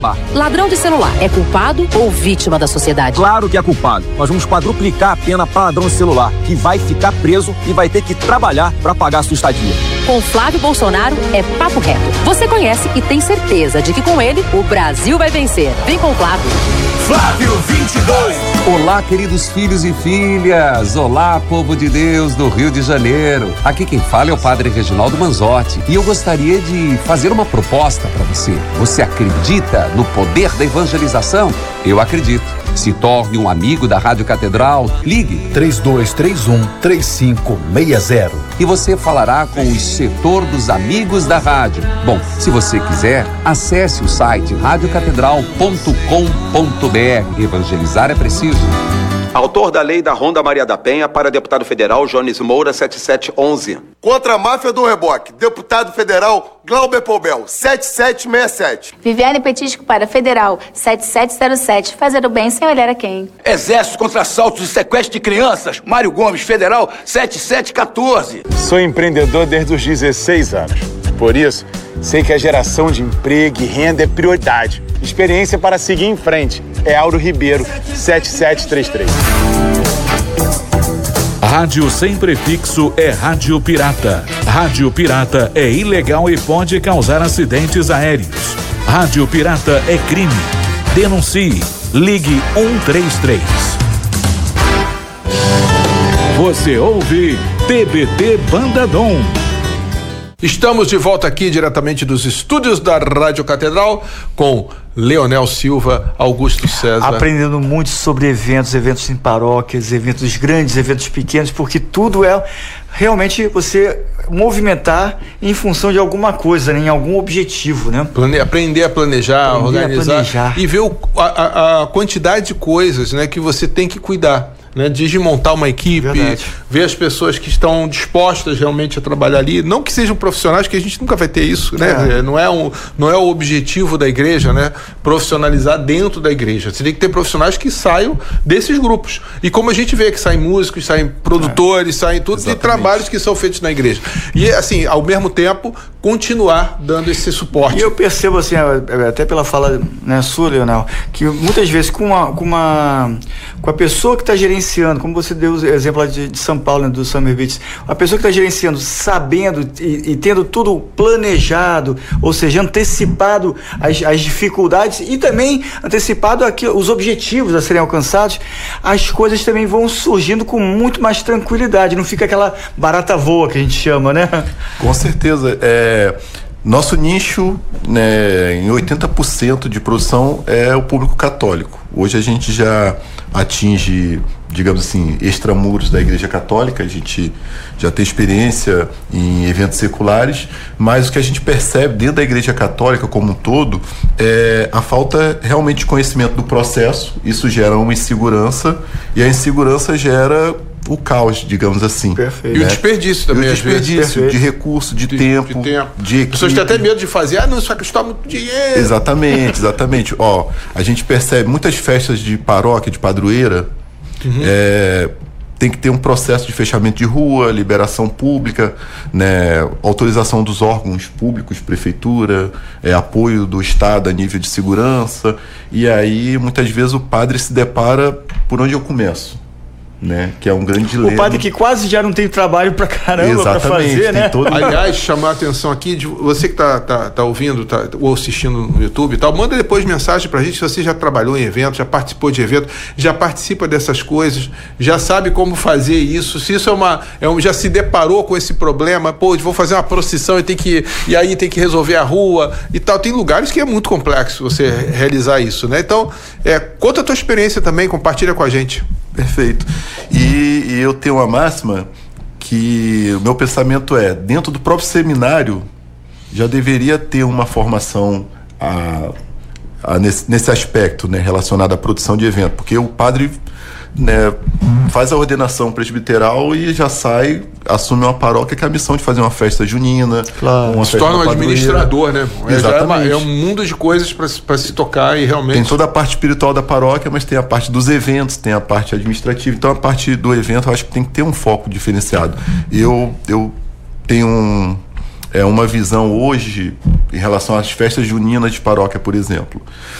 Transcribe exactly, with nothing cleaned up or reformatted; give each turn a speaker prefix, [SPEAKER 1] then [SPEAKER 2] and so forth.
[SPEAKER 1] Ladrão de celular é culpado ou vítima da sociedade?
[SPEAKER 2] Claro que é culpado. Nós vamos quadruplicar a pena para ladrão de celular, que vai ficar preso e vai ter que trabalhar para pagar a sua estadia.
[SPEAKER 1] Com Flávio Bolsonaro é papo reto. Você conhece e tem certeza de que com ele o Brasil vai vencer. Vem com o Flávio.
[SPEAKER 3] Flávio vinte e dois.
[SPEAKER 4] Olá, queridos filhos e filhas. Olá, povo de Deus do Rio de Janeiro. Aqui quem fala é o Padre Reginaldo Manzotti. E eu gostaria de fazer uma proposta para você. Você acredita no poder da evangelização? Eu acredito. Se torne um amigo da Rádio Catedral. Ligue
[SPEAKER 5] três dois três um, três cinco seis zero
[SPEAKER 4] e você falará com o setor dos amigos da rádio. Bom, se você quiser, acesse o site rádio catedral ponto com ponto br. Evangelizar é preciso.
[SPEAKER 6] Autor da lei da Ronda Maria da Penha para deputado federal Jones Moura, sete sete um um.
[SPEAKER 7] Contra a máfia do reboque, deputado federal Glauber Poubel, sete sete seis sete.
[SPEAKER 8] Viviane Petisco para federal, sete sete zero sete. Fazer o bem sem olhar a quem.
[SPEAKER 3] Exército contra assaltos e sequestro de crianças, Mário Gomes, federal, sete sete um quatro.
[SPEAKER 9] Sou empreendedor desde os dezesseis anos. Por isso, sei que a geração de emprego e renda é prioridade. Experiência para seguir em frente. É Auro Ribeiro, sete sete três três.
[SPEAKER 10] Rádio sem prefixo é rádio pirata. Rádio pirata é ilegal e pode causar acidentes aéreos. Rádio pirata é crime. Denuncie. Ligue um três três. Você ouve T B T Banda Dom.
[SPEAKER 11] Estamos de volta aqui diretamente dos estúdios da Rádio Catedral com Leonel Silva, Augusto César.
[SPEAKER 12] Aprendendo muito sobre eventos, eventos em paróquias, eventos grandes, eventos pequenos, porque tudo é realmente você movimentar em função de alguma coisa, né? Em algum objetivo, né?
[SPEAKER 11] Plane... Aprender a planejar, Aprender organizar a planejar. E ver o, a, a quantidade de coisas, né, que você tem que cuidar. Né, de montar uma equipe, Verdade. Ver as pessoas que estão dispostas realmente a trabalhar ali, não que sejam profissionais, que a gente nunca vai ter isso, né? É. Não é um, não é o objetivo da igreja, né? Profissionalizar dentro da igreja. Você tem que ter profissionais que saiam desses grupos. E como a gente vê que saem músicos, saem produtores, é. saem tudo de trabalhos que são feitos na igreja. E assim, ao mesmo tempo, continuar dando esse suporte.
[SPEAKER 12] E eu percebo assim, até pela fala, né, sua, Leonel, que muitas vezes com uma, com uma com a pessoa que está gerenciando, como você deu o exemplo lá de, de São Paulo, né, do Summer Beach, a pessoa que está gerenciando, sabendo e, e tendo tudo planejado, ou seja, antecipado as, as dificuldades e também antecipado aqui, os objetivos a serem alcançados, as coisas também vão surgindo com muito mais tranquilidade, não fica aquela barata voa que a gente chama, né?
[SPEAKER 13] Com certeza, é... Nosso nicho, né, em oitenta por cento de produção é o público católico. Hoje a gente já atinge, digamos assim, extramuros da Igreja Católica, a gente já tem experiência em eventos seculares, mas o que a gente percebe dentro da Igreja Católica como um todo é a falta realmente de conhecimento do processo. Isso gera uma insegurança e a insegurança gera o caos, digamos assim.
[SPEAKER 11] Perfeito. E né? o desperdício também,
[SPEAKER 13] e o desperdício de recurso, de, de tempo, de, tempo. de equipe.
[SPEAKER 11] As pessoas têm até medo de fazer, ah, não, isso vai custar muito dinheiro.
[SPEAKER 13] Exatamente, exatamente. Ó, a gente percebe muitas festas de paróquia, de padroeira, uhum. é, tem que ter um processo de fechamento de rua, liberação pública, né, autorização dos órgãos públicos, prefeitura, é, apoio do Estado a nível de segurança, e aí muitas vezes o padre se depara por onde eu começo. Né? Que é um grande dilema.
[SPEAKER 12] O padre que quase já não tem trabalho pra caramba pra fazer, né?
[SPEAKER 11] Todo... Aliás, chamar a atenção aqui de você que tá, tá, tá ouvindo tá, ou assistindo no YouTube e tal, manda depois mensagem pra gente se você já trabalhou em evento, já participou de evento, já participa dessas coisas, já sabe como fazer isso, se isso é uma, é um, já se deparou com esse problema, pô, vou fazer uma procissão e tem que, e aí tem que resolver a rua e tal, tem lugares que é muito complexo você realizar isso, né? Então, é, conta a tua experiência também, compartilha com a gente.
[SPEAKER 13] Perfeito. E, e eu tenho uma máxima que o meu pensamento é, dentro do próprio seminário, já deveria ter uma formação a, a, nesse, nesse aspecto, né, relacionado à produção de evento, porque o padre, né, faz a ordenação presbiteral e já sai, assume uma paróquia que é a missão de fazer uma festa junina.
[SPEAKER 11] Claro. Uma se torna um administrador, né? Exatamente. É, é um mundo de coisas para se tocar e realmente...
[SPEAKER 13] Tem toda a parte espiritual da paróquia, mas tem a parte dos eventos, tem a parte administrativa. Então a parte do evento eu acho que tem que ter um foco diferenciado. Eu, eu tenho um, é uma visão hoje em relação às festas juninas de paróquia, por exemplo.